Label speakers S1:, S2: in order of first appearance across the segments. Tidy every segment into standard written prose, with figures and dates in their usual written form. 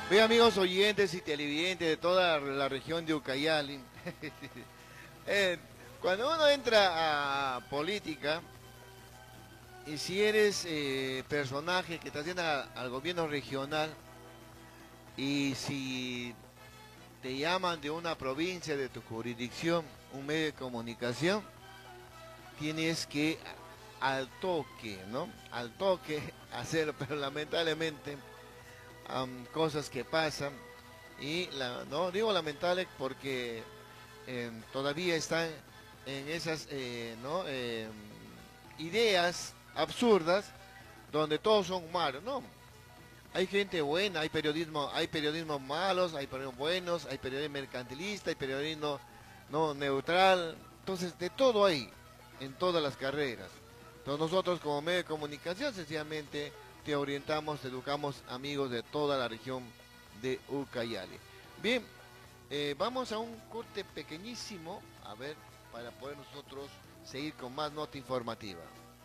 S1: Bien, amigos oyentes y televidentes de toda la región de Ucayali, eh, cuando uno entra a política y si eres personaje que está haciendo al gobierno regional y si te llaman de una provincia de tu jurisdicción, un medio de comunicación, tienes que al toque, ¿no? Al toque hacerlo, pero lamentablemente cosas que pasan y no digo lamentable porque todavía están en esas ¿no? Ideas absurdas donde todos son malos, no. Hay gente buena, hay periodismo malos, hay periodismo buenos, hay periodismo mercantilista, hay periodismo no neutral, entonces de todo hay en todas las carreras. Entonces nosotros como medio de comunicación sencillamente te orientamos, te educamos amigos de toda la región de Ucayali. Bien, vamos a un corte pequeñísimo, a ver, para poder nosotros seguir con más nota informativa.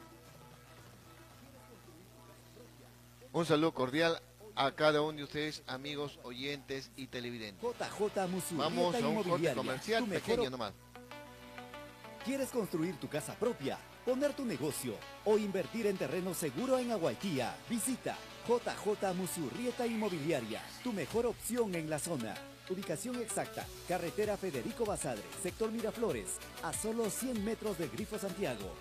S1: Un saludo cordial a cada uno de ustedes, amigos, oyentes y televidentes.
S2: JJ Musurrieta
S1: Vamos a un corte
S2: Inmobiliaria,
S1: comercial
S2: tu
S1: pequeño
S2: mejor.
S1: nomás.
S2: ¿Quieres construir tu casa propia, poner tu negocio o invertir en terreno seguro en Aguaiquía? Visita JJ Musurrieta Inmobiliaria, tu mejor opción en la zona. Ubicación exacta, carretera Federico Basadre, sector Miraflores, a solo 100 metros del Grifo Santiago.